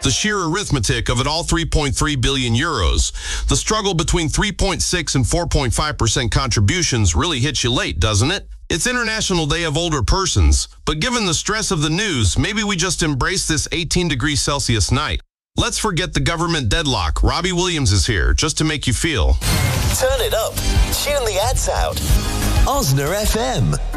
The sheer arithmetic of it all, 3.3 billion euros. The struggle between 3.6 and 4.5% contributions really hits you late, doesn't it? It's International Day of Older Persons, but given the stress of the news, maybe we just embrace this 18 degrees Celsius night. Let's forget the government deadlock. Robbie Williams is here, just to make you feel. Turn it up. Tune the ads out. Osna FM.